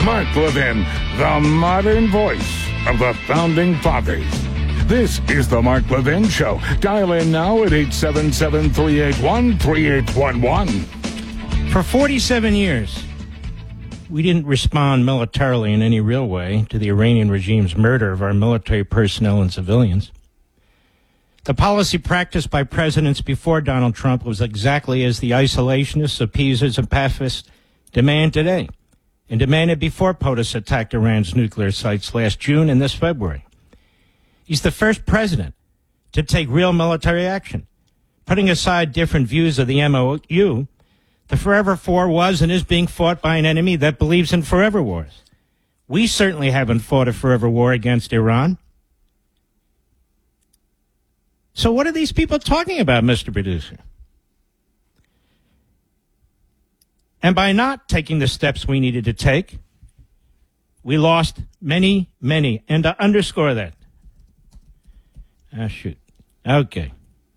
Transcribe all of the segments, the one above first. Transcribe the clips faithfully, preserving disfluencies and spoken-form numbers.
Mark Levin, the modern voice of the Founding Fathers. This is the Mark Levin Show. Dial in now at eight seven seven, three eight one, three eight one one. For forty-seven years, we didn't respond militarily in any real way to the Iranian regime's murder of our military personnel and civilians. The policy practiced by presidents before Donald Trump was exactly as the isolationists, appeasers, and pacifists demand today, and demanded before POTUS attacked Iran's nuclear sites last June and this February. He's the first president to take real military action. Putting aside different views of the M O U, the forever war was and is being fought by an enemy that believes in forever wars. We certainly haven't fought a forever war against Iran. So what are these people talking about, Mister Producer? And by not taking the steps we needed to take, we lost many, many. And to underscore that, ah, shoot. Okay.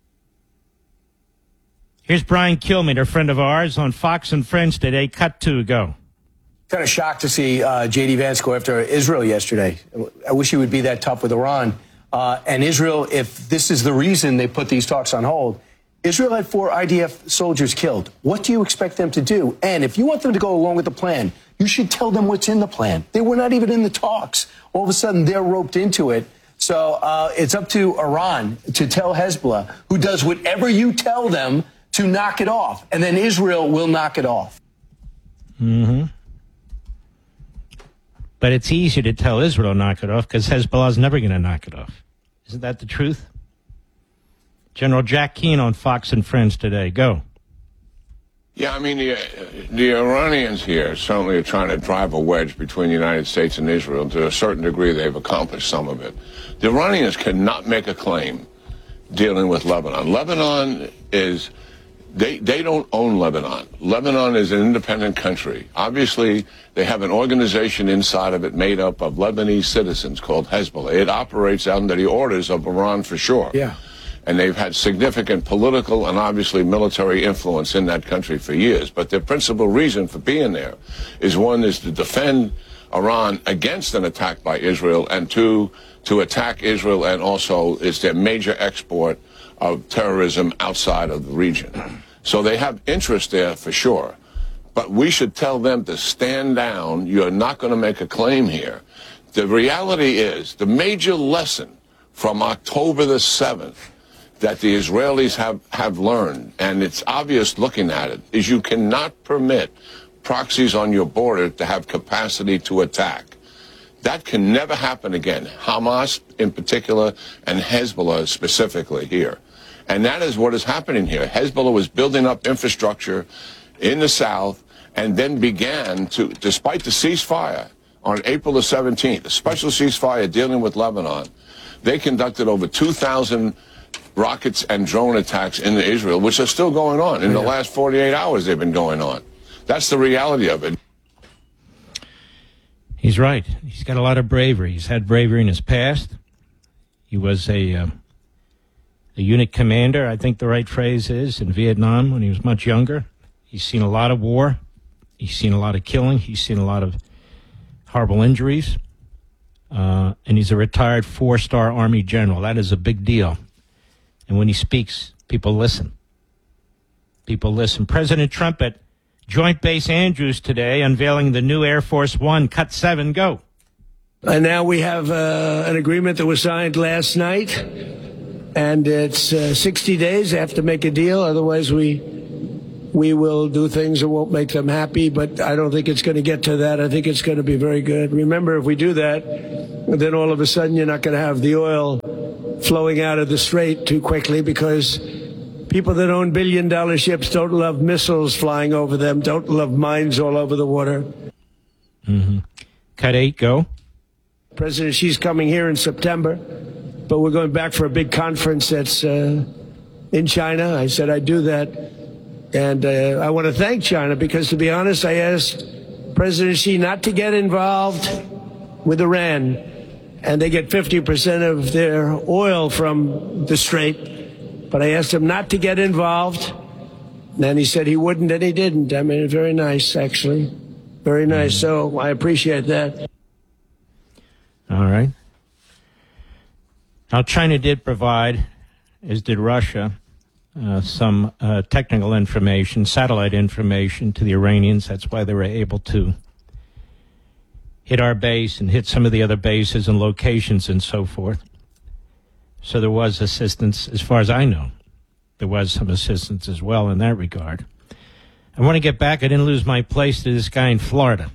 Here's Brian Kilmeade, a friend of ours, on Fox and Friends today. Cut two, go. Kind of shocked to see uh, J D. Vance go after Israel yesterday. I wish he would be that tough with Iran. Uh, and Israel, if this is the reason they put these talks on hold, Israel had four I D F soldiers killed. What do you expect them to do? And if you want them to go along with the plan, you should tell them what's in the plan. They were not even in the talks. All of a sudden, they're roped into it. So uh, it's up to Iran to tell Hezbollah, who does whatever you tell them, to knock it off. And then Israel will knock it off. Mm-hmm. But it's easier to tell Israel to knock it off because Hezbollah's never going to knock it off. Isn't that the truth? General Jack Keane on Fox and Friends today. Go. Yeah, I mean, the, the Iranians here certainly are trying to drive a wedge between the United States and Israel. To a certain degree, they've accomplished some of it. The Iranians cannot make a claim dealing with Lebanon. Lebanon is... They they don't own Lebanon. Lebanon is an independent country. Obviously, they have an organization inside of it made up of Lebanese citizens called Hezbollah. It operates under the orders of Iran for sure. Yeah. And they've had significant political and obviously military influence in that country for years. But their principal reason for being there is, one, is to defend Iran against an attack by Israel, and two, to attack Israel, and also is their major export of terrorism outside of the region. So they have interest there for sure. But we should tell them to stand down. You're not going to make a claim here. The reality is, the major lesson from October the seventh that the Israelis have, have learned, and it's obvious looking at it, is you cannot permit proxies on your border to have capacity to attack. That can never happen again. Hamas in particular, and Hezbollah specifically here. And that is what is happening here. Hezbollah was building up infrastructure in the south and then began to, despite the ceasefire on April the seventeenth, a special ceasefire dealing with Lebanon, they conducted over two thousand rockets and drone attacks into Israel, which are still going on. In the last forty-eight hours, they've been going on. That's the reality of it. He's right. He's got a lot of bravery. He's had bravery in his past. He was a... Uh, A unit commander, I think the right phrase is, in Vietnam when he was much younger. He's seen a lot of war. He's seen a lot of killing. He's seen a lot of horrible injuries. Uh, and he's a retired four-star Army general. That is a big deal. And when he speaks, people listen. People listen. President Trump at Joint Base Andrews today unveiling the new Air Force One. Cut seven, go. And now we have uh, an agreement that was signed last night. And it's uh, sixty days. They have to make a deal. Otherwise, we we will do things that won't make them happy. But I don't think it's going to get to that. I think it's going to be very good. Remember, if we do that, then all of a sudden you're not going to have the oil flowing out of the strait too quickly, because people that own billion-dollar ships don't love missiles flying over them, don't love mines all over the water. Mm-hmm. Cut eight, go. President Xi's coming here in September. But we're going back for a big conference that's uh, in China. I said I'd do that. And uh, I want to thank China because, to be honest, I asked President Xi not to get involved with Iran. And they get fifty percent of their oil from the Strait. But I asked him not to get involved. And he said he wouldn't, and he didn't. I mean, very nice, actually. Very nice. So I appreciate that. All right. Now, China did provide, as did Russia, uh, some uh, technical information, satellite information to the Iranians. That's why they were able to hit our base and hit some of the other bases and locations and so forth. So there was assistance, as far as I know. There was some assistance as well in that regard. I want to get back. I didn't lose my place to this guy in Florida.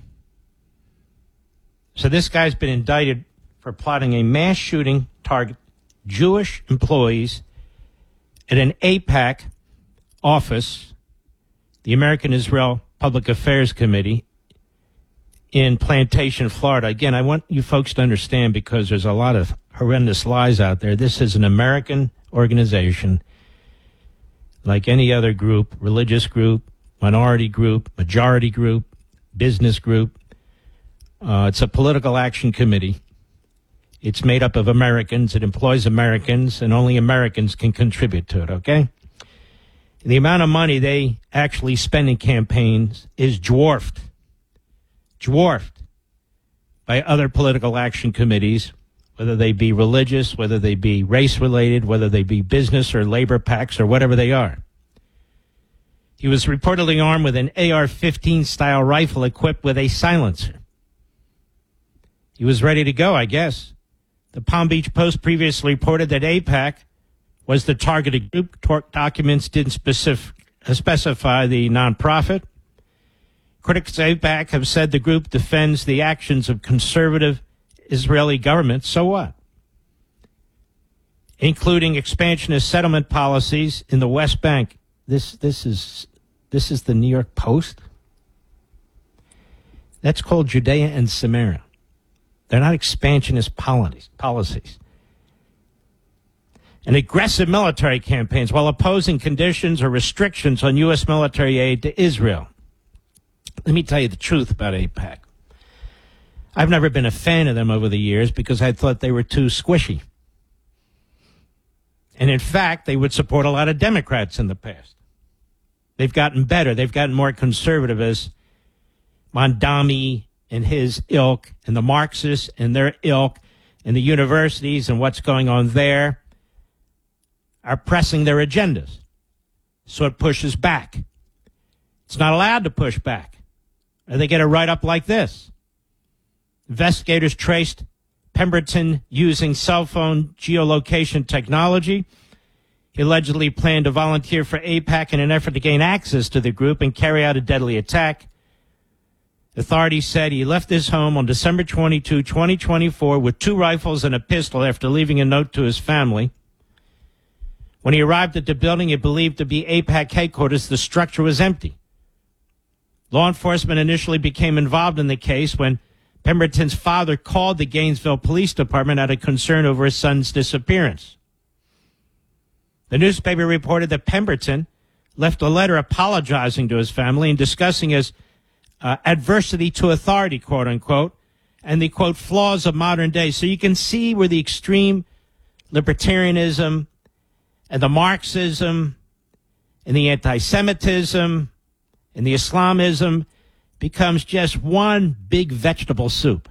So this guy's been indicted for plotting a mass shooting target Jewish employees at an AIPAC office, the American Israel Public Affairs Committee, in Plantation, Florida. Again, I want you folks to understand, because there's a lot of horrendous lies out there. This is an American organization, like any other group, religious group, minority group, majority group, business group. Uh, it's a political action committee. It's made up of Americans. It employs Americans, and only Americans can contribute to it, okay? And the amount of money they actually spend in campaigns is dwarfed, dwarfed by other political action committees, whether they be religious, whether they be race-related, whether they be business or labor PACs or whatever they are. He was reportedly armed with an A R fifteen style rifle equipped with a silencer. He was ready to go, I guess. The Palm Beach Post previously reported that AIPAC was the targeted group. Documents didn't specific, uh, specify the nonprofit. Critics of AIPAC have said the group defends the actions of conservative Israeli government. So what? Including expansionist settlement policies in the West Bank. This this is this is the New York Post. That's called Judea and Samaria. They're not expansionist policies. And aggressive military campaigns while opposing conditions or restrictions on U S military aid to Israel. Let me tell you the truth about AIPAC. I've never been a fan of them over the years because I thought they were too squishy. And in fact, they would support a lot of Democrats in the past. They've gotten better. They've gotten more conservative as Mondami and his ilk and the Marxists and their ilk and the universities and what's going on there are pressing their agendas. So it pushes back. It's not allowed to push back. Or they get a write-up like this. Investigators traced Pemberton using cell phone geolocation technology. He allegedly planned to volunteer for AIPAC in an effort to gain access to the group and carry out a deadly attack. Authorities said he left his home on December twenty-second, twenty twenty-four with two rifles and a pistol after leaving a note to his family. When he arrived at the building he believed to be AIPAC headquarters, the structure was empty. Law enforcement initially became involved in the case when Pemberton's father called the Gainesville Police Department out of concern over his son's disappearance. The newspaper reported that Pemberton left a letter apologizing to his family and discussing his uh, adversity to authority, quote unquote, and the, quote, flaws of modern day. So you can see where the extreme libertarianism and the Marxism and the anti-Semitism and the Islamism becomes just one big vegetable soup.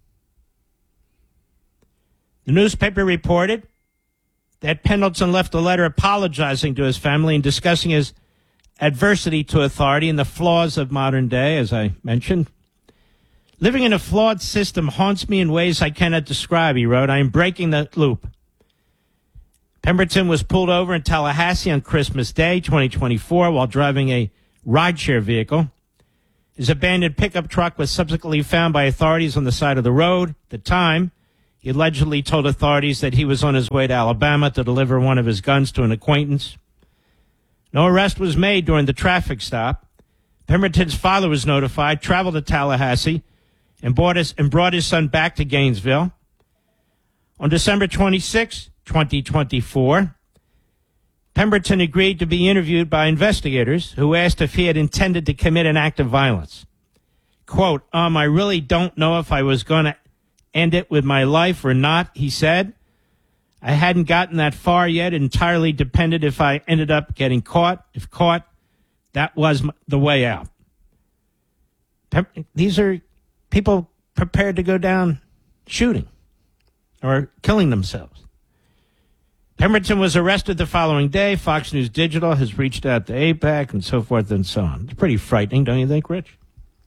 The newspaper reported that Pendleton left a letter apologizing to his family and discussing his adversity to authority and the flaws of modern day, as I mentioned. Living in a flawed system haunts me in ways I cannot describe, he wrote. I am breaking the loop. Pemberton was pulled over in Tallahassee on Christmas Day, twenty twenty-four, while driving a rideshare vehicle. His abandoned pickup truck was subsequently found by authorities on the side of the road. At the time, he allegedly told authorities that he was on his way to Alabama to deliver one of his guns to an acquaintance. No arrest was made during the traffic stop. Pemberton's father was notified, traveled to Tallahassee, and brought his, and brought his son back to Gainesville. On December twenty-sixth, twenty twenty-four, Pemberton agreed to be interviewed by investigators who asked if he had intended to commit an act of violence. Quote, um, I really don't know if I was going to end it with my life or not, he said. I hadn't gotten that far yet. It entirely depended if I ended up getting caught. If caught, that was the way out. These are people prepared to go down shooting or killing themselves. Pemberton was arrested the following day. Fox News Digital has reached out to A PAC and so forth and so on. It's pretty frightening, don't you think, Rich?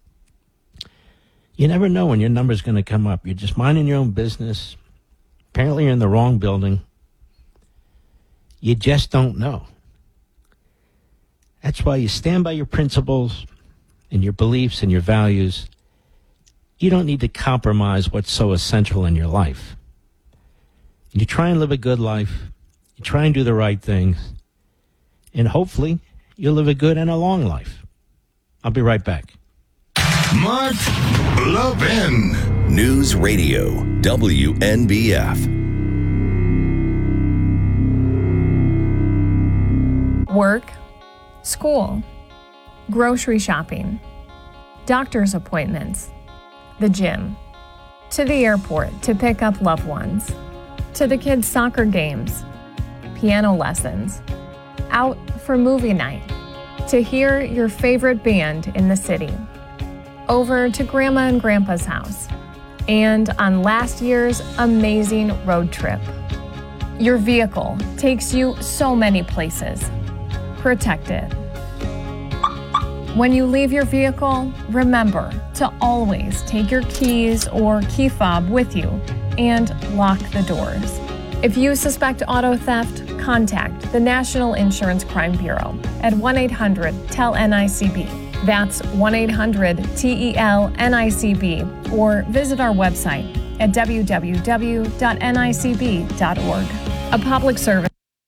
You never know when your number's going to come up. You're just minding your own business. Apparently you're in the wrong building. You just don't know. That's why you stand by your principles and your beliefs and your values. You don't need to compromise what's so essential in your life. You try and live a good life. You try and do the right things. And hopefully you'll live a good and a long life. I'll be right back. Mark Levin. News Radio, W N B F. Work, school, grocery shopping, doctor's appointments, the gym, to the airport to pick up loved ones, to the kids' soccer games, piano lessons, out for movie night, to hear your favorite band in the city, over to Grandma and Grandpa's house, and on last year's amazing road trip. Your vehicle takes you so many places. Protect it. When you leave your vehicle, remember to always take your keys or key fob with you and lock the doors. If you suspect auto theft, contact the National Insurance Crime Bureau at one eight hundred T E L N I C B. That's one eight hundred T E L N I C B, or visit our website at w w w dot n i c b dot org. A public service.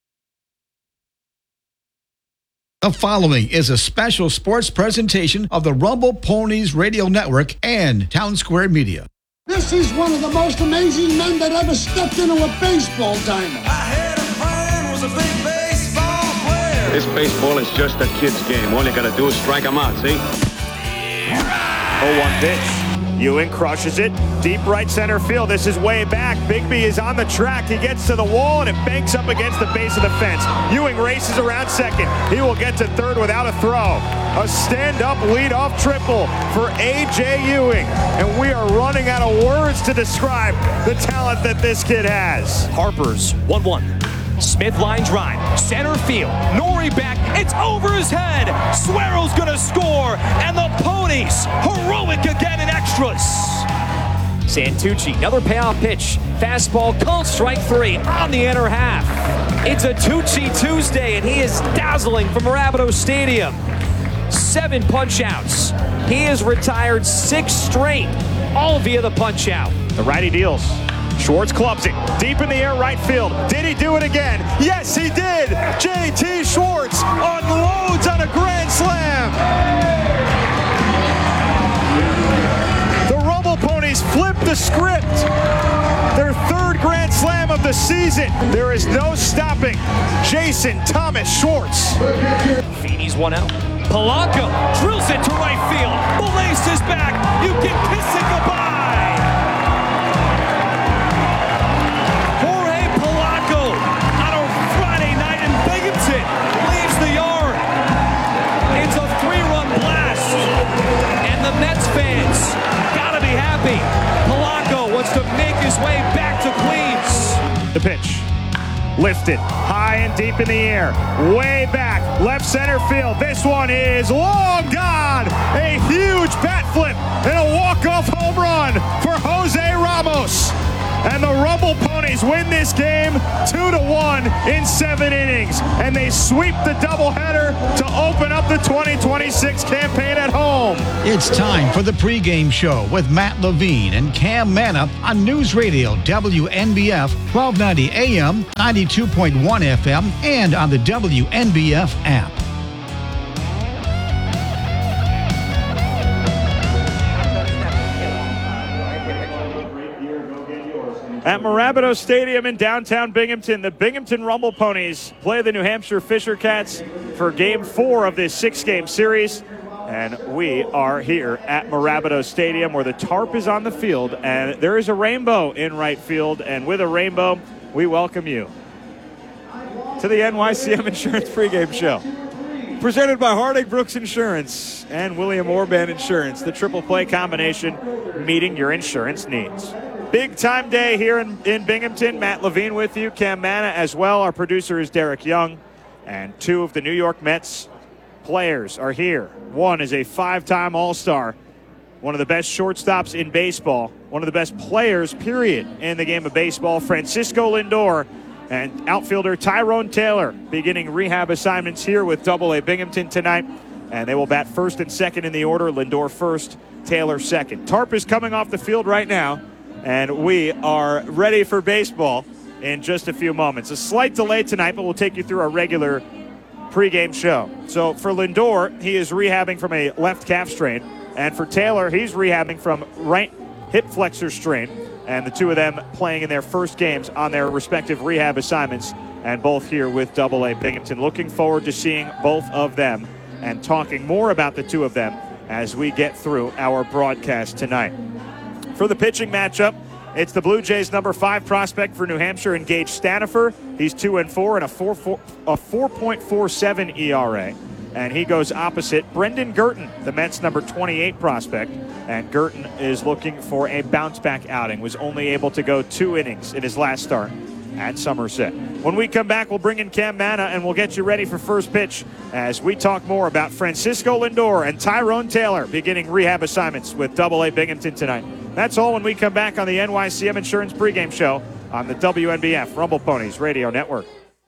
The following is a special sports presentation of the Rumble Ponies Radio Network and Town Square Media. This is one of the most amazing men that ever stepped into a baseball diamond. I had a friend was a big baseball player. This baseball is just a kid's game. All you gotta do is strike him out, see? oh one pitch. Ewing crushes it. Deep right center field. This is way back. Bigby is on the track. He gets to the wall and it banks up against the base of the fence. Ewing races around second. He will get to third without a throw. A stand-up leadoff triple for A J Ewing. And we are running out of words to describe the talent that this kid has. Harper's one one. Smith line drive, center field, Nori back, it's over his head, Swero's gonna score, and the Ponies, heroic again in extras. Santucci, another payoff pitch, fastball, called strike three on the inner half. It's a Tucci Tuesday, and he is dazzling from Rapido Stadium. Seven punch-outs. He has retired six straight, all via the punch-out. The righty deals. Schwartz clubs it deep in the air right field. Did he do it again? Yes, he did. J T Schwartz unloads on a grand slam. The Rumble Ponies flip the script. Their third grand slam of the season. There is no stopping Jason Thomas Schwartz. Feeney's one out. Polanco drills it to right field. Belace is back. You can kiss it goodbye. Leaves the yard. It's a three-run blast. And the Mets fans gotta be happy. Polanco wants to make his way back to Queens. The pitch. Lifted high and deep in the air. Way back. Left center field. This one is long gone. A huge bat flip and a walk-off home run for Jose Ramos. And the Rumble Ponies win this game two to one in seven innings. And they sweep the doubleheader to open up the twenty twenty-six campaign at home. It's time for the pregame show with Matt Levine and Cam Manna on News Radio W N B F, twelve ninety A M, ninety-two point one F M, and on the W N B F app. At Rapido Stadium in downtown Binghamton, the Binghamton Rumble Ponies play the New Hampshire Fisher Cats for game four of this six-game series. And we are here at Rapido Stadium where the tarp is on the field and there is a rainbow in right field. And with a rainbow, we welcome you to the N Y C M Insurance pregame show. Presented by Harding Brooks Insurance and William Orban Insurance, the triple play combination meeting your insurance needs. Big time day here in, in Binghamton. Matt Levine with you, Cam Manna as well. Our producer is Derek Young. And two of the New York Mets players are here. One is a five-time All-Star, one of the best shortstops in baseball, one of the best players, period, in the game of baseball, Francisco Lindor, and outfielder Tyrone Taylor beginning rehab assignments here with Double A Binghamton tonight. And they will bat first and second in the order. Lindor first, Taylor second. Tarp is coming off the field right now, and we are ready for baseball in just a few moments. A slight delay tonight, but we'll take you through our regular pregame show. So for Lindor, he is rehabbing from a left calf strain. And for Taylor, he's rehabbing from right hip flexor strain. And the two of them playing in their first games on their respective rehab assignments. And both here with Double A Binghamton. Looking forward to seeing both of them and talking more about the two of them as we get through our broadcast tonight. For the pitching matchup, it's the Blue Jays' number five prospect for New Hampshire, in Gage Stanifer. He's two and four and a four a four point four seven E R A, and he goes opposite Brendan Girton, the Mets' number twenty-eight prospect. And Girton is looking for a bounce-back outing. Was only able to go two innings in his last start at Somerset. When we come back, we'll bring in Cam Manna and we'll get you ready for first pitch as we talk more about Francisco Lindor and Tyrone Taylor beginning rehab assignments with Double A Binghamton tonight. That's all when we come back on the N Y C M Insurance pregame show on the W N B F Rumble Ponies Radio Network.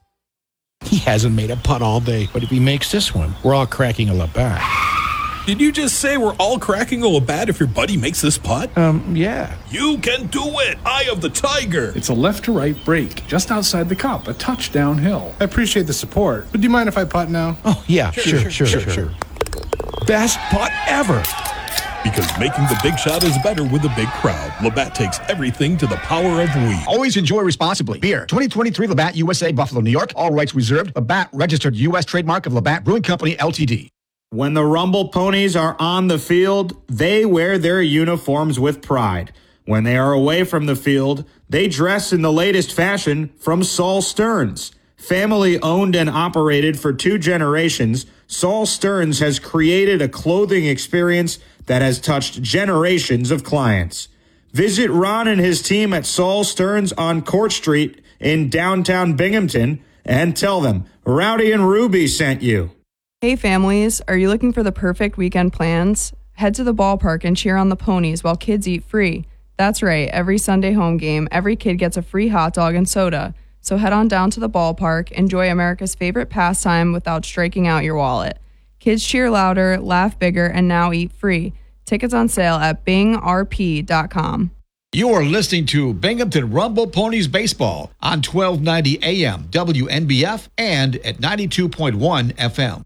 He hasn't made a putt all day, but if he makes this one, we're all cracking a Labatt. Did you just say we're all cracking a Labatt if your buddy makes this putt? Um, yeah. You can do it! Eye of the Tiger! It's a left-to-right break, just outside the cup, a touch downhill. I appreciate the support, but do you mind if I putt now? Oh, yeah, sure, sure, sure, sure. sure, sure. Best putt ever! Because making the big shot is better with a big crowd. Labatt takes everything to the power of we. Always enjoy responsibly. Beer. twenty twenty-three Labatt U S A, Buffalo, New York. All rights reserved. Labatt, registered U S trademark of Labatt Brewing Company, L T D. When the Rumble Ponies are on the field, they wear their uniforms with pride. When they are away from the field, they dress in the latest fashion from Saul Stearns. Family owned and operated for two generations, Saul Stearns has created a clothing experience that has touched generations of clients. Visit Ron and his team at Saul Stearns on Court Street in downtown Binghamton and tell them Rowdy and Ruby sent you. Hey families, are you looking for the perfect weekend plans? Head to the ballpark and cheer on the ponies while kids eat free. That's right, every Sunday home game, every kid gets a free hot dog and soda. So head on down to the ballpark, enjoy America's favorite pastime without striking out your wallet. Kids cheer louder, laugh bigger, and now eat free. Tickets on sale at bing r p dot com. You are listening to Binghamton Rumble Ponies Baseball on twelve ninety A M W N B F and at ninety-two point one F M.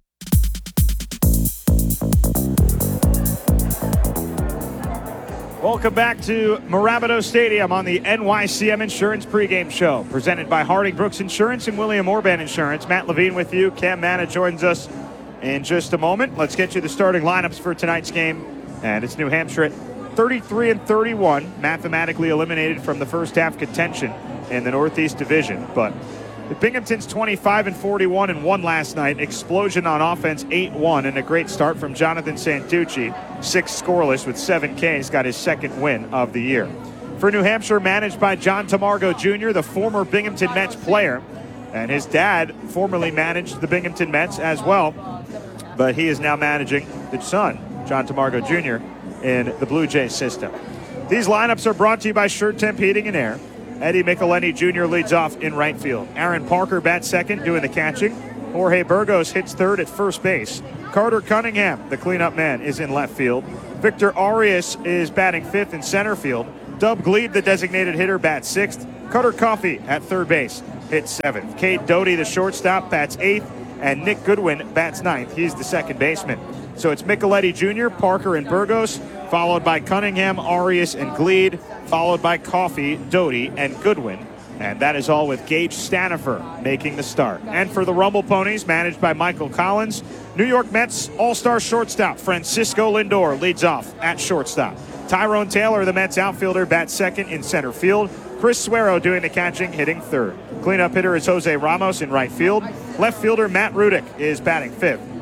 Welcome back to Mirabito Stadium on the N Y C M Insurance pregame show, presented by Harding Brooks Insurance and William Orban Insurance. Matt Levine with you. Cam Manna joins us in just a moment. Let's get you the starting lineups for tonight's game. And it's New Hampshire at thirty-three and thirty-one, mathematically eliminated from the first half contention in the Northeast Division. But the Binghamton's twenty-five and forty-one and won last night. Explosion on offense, eight one, and a great start from Jonathan Santucci. Six scoreless with seven Ks, got his second win of the year. For New Hampshire, managed by John Tamargo Junior, the former Binghamton Mets player. And his dad formerly managed the Binghamton Mets as well. But he is now managing the son, John Tamargo Junior, in the Blue Jays system. These lineups are brought to you by Shirt Temp Heating and Air. Eddie Michelini Junior leads off in right field. Aaron Parker bats second, doing the catching. Jorge Burgos hits third at first base. Carter Cunningham, the cleanup man, is in left field. Victor Arias is batting fifth in center field. Dub Glebe, the designated hitter, bats sixth. Cutter Coffey at third base hits seventh. Cade Doty, the shortstop, bats eighth. And Nick Goodwin bats ninth. He's the second baseman. So it's Micheletti Junior, Parker, and Burgos, followed by Cunningham, Arias, and Glede, followed by Coffey, Doty, and Goodwin. And that is all with Gage Stanifer making the start. And for the Rumble Ponies, managed by Michael Collins, New York Mets all-star shortstop Francisco Lindor leads off at shortstop. Tyrone Taylor, the Mets outfielder, bats second in center field. Chris Suero doing the catching, hitting third. Cleanup hitter is Jose Ramos in right field. Left fielder Matt Rudick is batting fifth.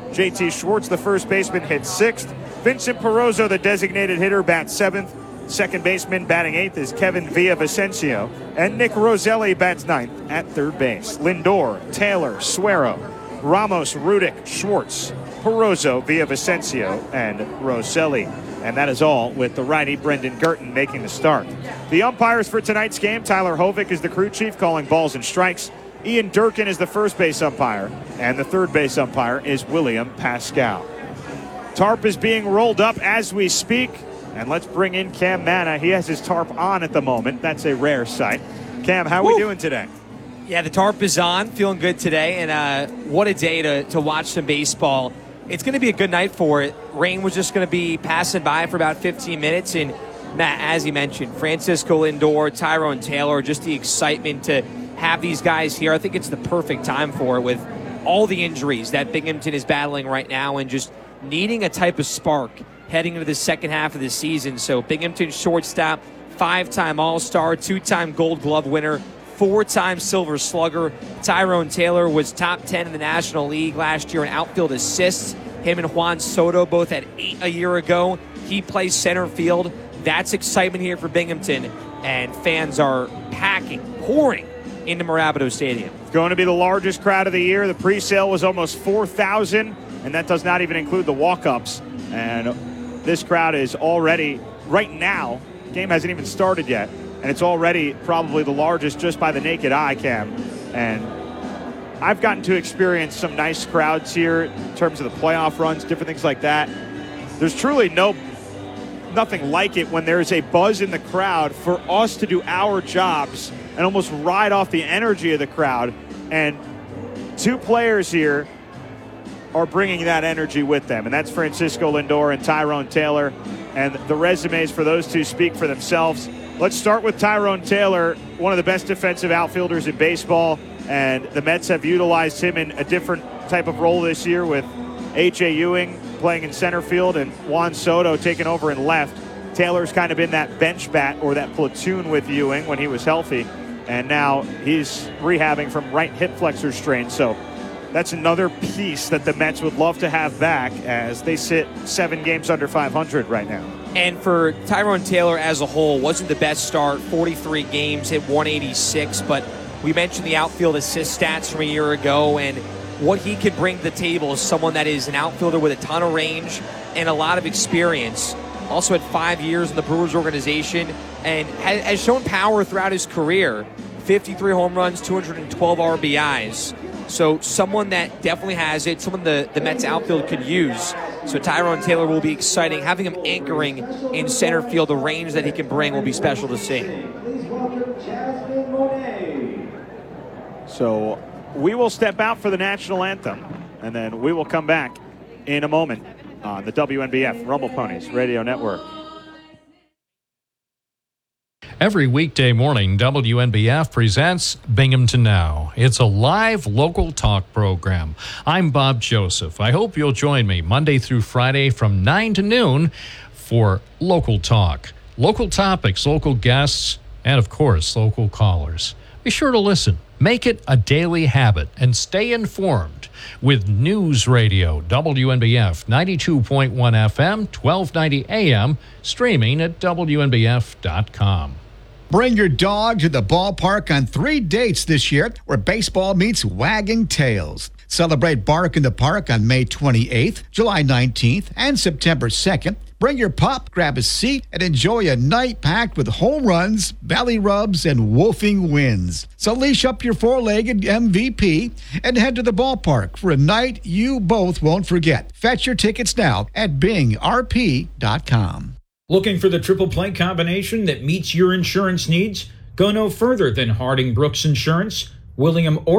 J T Schwartz, the first baseman, hits sixth. Vincent Perozzo, the designated hitter, bats seventh. Second baseman batting eighth is Kevin Villavicencio. And Nick Roselli bats ninth at third base. Lindor, Taylor, Suero, Ramos, Rudick, Schwartz, Perozzo, Villavicencio, and Roselli. And that is all with the righty Brendan Girton making the start. The umpires for tonight's game, Tyler Hovick is the crew chief calling balls and strikes. Ian Durkin is the first base umpire. And the third base umpire is William Pascal. Tarp is being rolled up as we speak. And let's bring in Cam Manna. He has his tarp on at the moment. That's a rare sight. Cam, how are we doing today? Yeah, the tarp is on. Feeling good today. And uh, what a day to, to watch some baseball. It's going to be a good night for it. Rain was just going to be passing by for about fifteen minutes. And Matt, as you mentioned, Francisco Lindor, Tyrone Taylor, just the excitement to have these guys here. I think it's the perfect time for it with all the injuries that Binghamton is battling right now and just needing a type of spark heading into the second half of the season. So Binghamton shortstop, five-time All-Star, two-time Gold Glove winner, four-time Silver Slugger. Tyrone Taylor was top ten in the National League last year in outfield assists. Him and Juan Soto both had eight a year ago. He plays center field. That's excitement here for Binghamton, and fans are packing, pouring into Mirabito Stadium. It's going to be the largest crowd of the year. The pre-sale was almost four thousand, and that does not even include the walk-ups. And this crowd is already, right now, the game hasn't even started yet, and it's already probably the largest just by the naked eye, Cam. And I've gotten to experience some nice crowds here in terms of the playoff runs, different things like that. There's truly no nothing like it when there's a buzz in the crowd for us to do our jobs and almost ride off the energy of the crowd. And two players here are bringing that energy with them, and that's Francisco Lindor and Tyrone Taylor, and the resumes for those two speak for themselves. Let's start with Tyrone Taylor, one of the best defensive outfielders in baseball, and the Mets have utilized him in a different type of role this year with A J Ewing playing in center field and Juan Soto taking over in left. Taylor's kind of been that bench bat or that platoon with Ewing when he was healthy, and now he's rehabbing from right hip flexor strain, so that's another piece that the Mets would love to have back as they sit seven games under five hundred right now. And for Tyrone Taylor as a whole, wasn't the best start, forty-three games, hit one eighty-six, but we mentioned the outfield assist stats from a year ago, and what he could bring to the table is someone that is an outfielder with a ton of range and a lot of experience. Also had five years in the Brewers organization and has shown power throughout his career. fifty-three home runs, two hundred twelve R B Is. So someone that definitely has it, someone the, the Mets outfield could use. So Tyrone Taylor will be exciting. Having him anchoring in center field, the range that he can bring will be special to see. So we will step out for the national anthem, and then we will come back in a moment on the W N B F Rumble Ponies Radio Network. Every weekday morning, W N B F presents Binghamton Now. It's a live local talk program. I'm Bob Joseph. I hope you'll join me Monday through Friday from nine to noon for Local Talk. Local topics, local guests, and of course, local callers. Be sure to listen. Make it a daily habit and stay informed with News Radio, W N B F ninety-two point one F M, twelve ninety A M, streaming at W N B F dot com. Bring your dog to the ballpark on three dates this year where baseball meets wagging tails. Celebrate Bark in the Park on May twenty-eighth, July nineteenth, and September second. Bring your pup, grab a seat, and enjoy a night packed with home runs, belly rubs, and woofing wins. So leash up your four-legged M V P and head to the ballpark for a night you both won't forget. Fetch your tickets now at Bing R P dot com. Looking for the triple play combination that meets your insurance needs? Go no further than Harding Brooks Insurance. William or